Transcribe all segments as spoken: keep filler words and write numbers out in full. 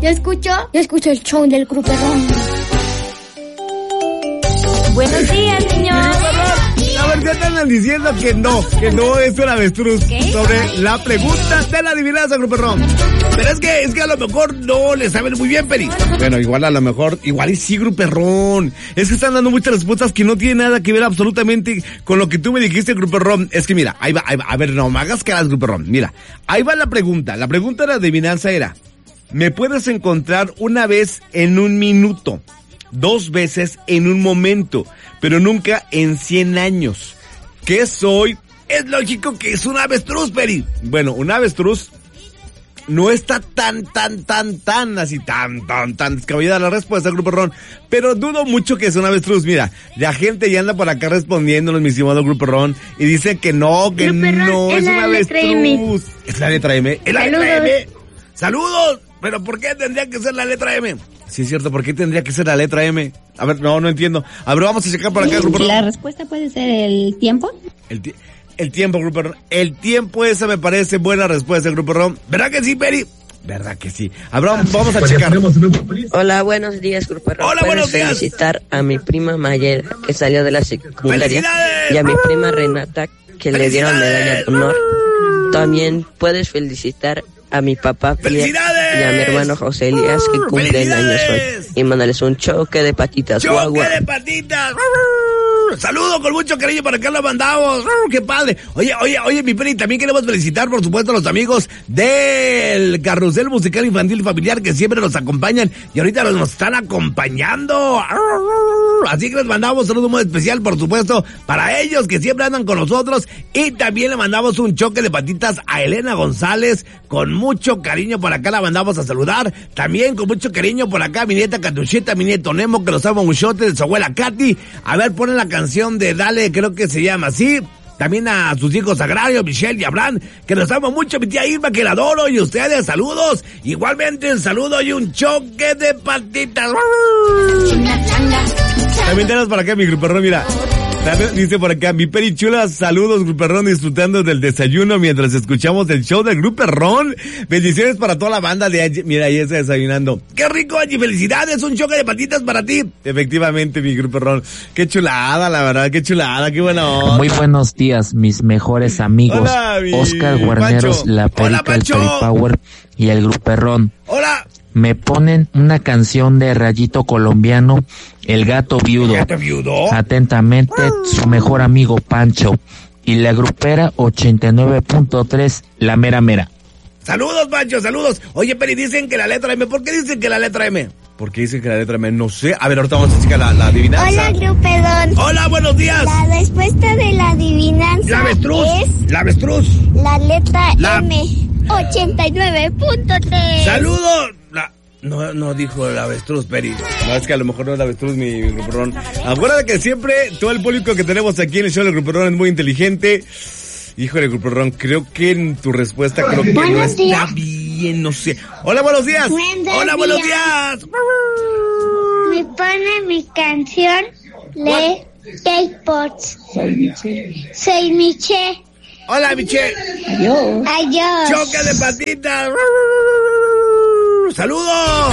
Yo escucho, yo escucho el show del Grupo Ron. Buenos días, señor. A ver, ya están diciendo que no, que no es el avestruz. ¿Qué? Sobre la pregunta de la adivinanza, Grupo Ron. Pero es que, es que a lo mejor no le saben muy bien, Peri. Bueno, igual a lo mejor, igual y sí, Grupo Ron. Es que están dando muchas respuestas que no tienen nada que ver absolutamente con lo que tú me dijiste, Grupo Ron. Es que mira, ahí va, ahí va. A ver, no me hagas caras, Grupo Ron. Mira, ahí va la pregunta. La pregunta de la adivinanza era: ¿me puedes encontrar una vez en un minuto, dos veces en un momento, pero nunca en cien años? ¿Qué soy? Es lógico que es un avestruz, Peri. Bueno, un avestruz no está tan, tan, tan, tan, así, tan, tan, tan descabellada la respuesta, Grupo Ron. Pero dudo mucho que es un avestruz. Mira, la gente ya anda por acá respondiéndonos, mi estimado Grupo Ron, y dice que no, que Grupo Ron, no, es es un la avestruz. letra M. Es la letra M. Es la Saludos. letra M. ¡Saludos! ¿Pero por qué tendría que ser la letra M? Sí, es cierto, ¿por qué tendría que ser la letra M? A ver, no, no entiendo. A ver, vamos a checar por acá, Grupo Ron. La respuesta puede ser el tiempo. El, ti- el tiempo, Grupo Ron. El tiempo, esa me parece buena respuesta, Grupo Ron. ¿Verdad que sí, Peri? ¿Verdad que sí? A ver, vamos, vamos a checar. Hola, buenos días, Grupo Ron. Hola, ¿Puedes buenos días. felicitar a mi prima Mayera, que salió de la secundaria, ¡Felicidades! y a mi prima Renata, que le dieron medalla de honor? También puedes felicitar a mi papá Pierre ¡Felicidades! y a mi hermano José Elías, que cumplen años ¡Felicidades! hoy. Y mandarles un choque de patitas. Guau, ¡Choque guau. de patitas! Saludos con mucho cariño para acá lo mandamos. ¡Qué padre! Oye, oye, oye, mi Peri, también queremos felicitar, por supuesto, a los amigos del Carrusel Musical Infantil Familiar que siempre nos acompañan y ahorita nos están acompañando. Así que les mandamos un saludo muy especial, por supuesto, para ellos que siempre andan con nosotros. Y también le mandamos un choque de patitas a Elena González. Con mucho cariño por acá la mandamos a saludar. También con mucho cariño por acá mi nieta Catuchita, mi nieto Nemo, que los ama un shote, de su abuela Katy. A ver, ponen la canción de Dale, creo que se llama así. También a sus hijos Agrario, Michelle y Abraham, que los amo mucho, mi tía Irma, que la adoro, y ustedes, saludos. Igualmente, un saludo y un choque de patitas. También tenemos para acá mi Grupo Ron, mira. Dice por acá, mi Peri chula, saludos, Grupo Ron, disfrutando del desayuno mientras escuchamos el show del Grupo Ron. Bendiciones para toda la banda de Angie. Mira, ahí está desayunando. ¡Qué rico, Angie! ¡Felicidades! Un choque de patitas para ti. Efectivamente, mi Grupo Ron. ¡Qué chulada, la verdad! ¡Qué chulada! ¡Qué bueno! Muy buenos días, mis mejores amigos. Hola, mi Oscar Guarneros, Pancho. la Hola, Perica, el Pancho. Power y el Grupo Ron. ¡Hola! Me ponen una canción de Rayito Colombiano, El Gato Viudo. ¿El Gato Viudo? Atentamente, su mejor amigo Pancho. Y la grupera ochenta y nueve punto tres, La Mera Mera. Saludos, Pancho, saludos. Oye, Peri, dicen que la letra M. ¿Por qué dicen que la letra M? ¿Por qué dicen que la letra M? No sé. A ver, ahorita vamos a checar la, la adivinanza. Hola, Grupo Ron. Hola, buenos días. La respuesta de la adivinanza La avestruz. es La avestruz. la letra La- M, ochenta y nueve punto tres. Saludos. La... No, no dijo el avestruz, Peri. No, es que a lo mejor no es el avestruz, mi, mi Grupo Ron. Acuérdate que siempre todo el público que tenemos aquí en el show del Grupo Ron es muy inteligente. Híjole, Grupo Ron, creo que en tu respuesta creo que Buenos no está días. bien, no sé. Hola, buenos días. Buenos Hola, buenos días. días. Me pone mi canción Le K-Pots. Soy Miche. Hola, Michelle. Adiós. Choque de patitas. Saludos.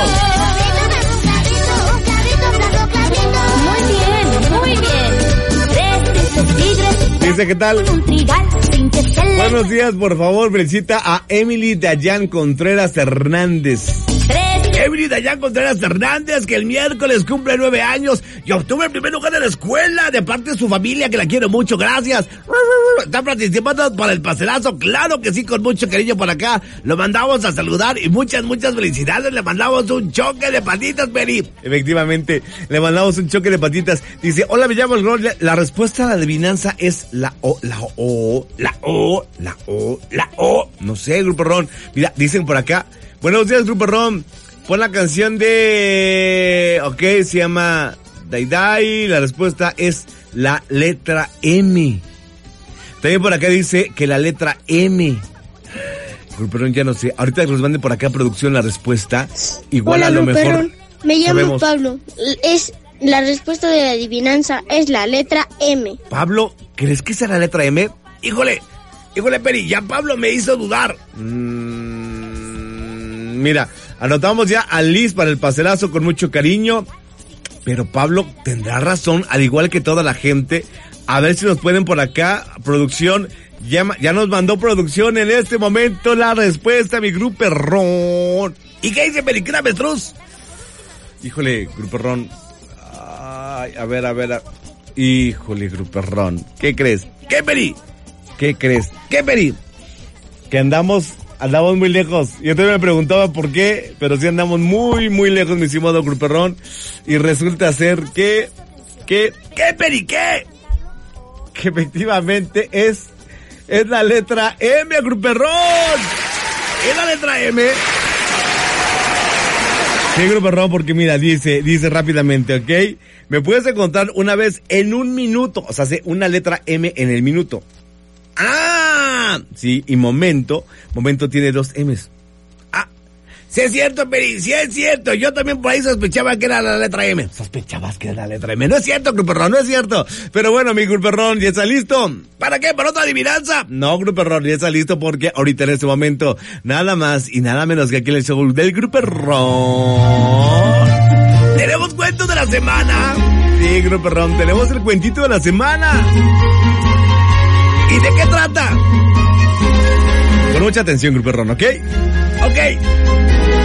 Muy bien, muy bien. Tres tristes tigres. Dice, ¿qué tal? Un trigal sin que se les... Buenos días, por favor, felicita a Emily Dayan Contreras Hernández. Tres Emily Dayan Contreras Hernández, que el miércoles cumple nueve años y obtuvo el primer lugar de la escuela de parte de su familia, que la quiero mucho, gracias. Está participando para el pastelazo, claro que sí, con mucho cariño por acá. Lo mandamos a saludar y muchas, muchas felicidades. Le mandamos un choque de patitas, Peri. Efectivamente, le mandamos un choque de patitas. Dice, hola, me llamo el Gol. La respuesta a la adivinanza es la O, la O, la O, la O, la O. No sé, Grupo Ron. Mira, dicen por acá, buenos días, Grupo Ron. Pon la canción de... Ok, se llama Dai Dai. La respuesta es la letra M. También por acá dice que la letra M. Gruperón, ya no sé. Ahorita nos mande por acá producción la respuesta. Igual Hola, a lo mejor. Gruperón. Me llamo sabemos. Pablo. Es la respuesta de la adivinanza es la letra M. Pablo, ¿crees que sea la letra M? Híjole, híjole, Peri, ya Pablo me hizo dudar. Mm, Mira, anotamos ya a Liz para el pastelazo con mucho cariño. Pero Pablo tendrá razón, al igual que toda la gente. A ver si nos pueden por acá, producción. Ya, ya nos mandó producción en este momento la respuesta, mi Gruperrón. ¿Y qué dice Periquita Avestruz? Híjole, Gruperrón. Ay, a ver, a ver. A... Híjole, Gruperrón. ¿Qué crees? ¿Qué, Peri? ¿Qué crees? ¿Qué, Peri? Que andamos, andamos muy lejos. Yo también me preguntaba por qué, pero sí andamos muy, muy lejos, mi estimado Gruperrón. Y resulta ser que, que, ¿qué, Peri? ¿Qué? Que efectivamente es, es la letra M, Gruperrón. Es la letra M. Sí, Gruperrón, porque mira, dice, dice rápidamente, ¿ok? Me puedes encontrar una vez en un minuto, o sea, hace una letra M en el minuto. ¡Ah! Sí, y momento, momento tiene dos M's. ¡Ah! Sí es cierto, Peri, sí es cierto. Yo también por ahí sospechaba que era la letra M. ¿Sospechabas que era la letra M? No es cierto, Gruperrón, no es cierto. Pero bueno, mi Gruperrón, ¿ya está listo? ¿Para qué? ¿Para otra adivinanza? No, Gruperrón, ya está listo porque ahorita en este momento, nada más y nada menos que aquí en el show del Gruperrón. Tenemos cuentos de la semana. Sí, Gruperrón, tenemos el cuentito de la semana. ¿Y de qué trata? Con mucha atención, Gruperrón, ¿ok? Ok.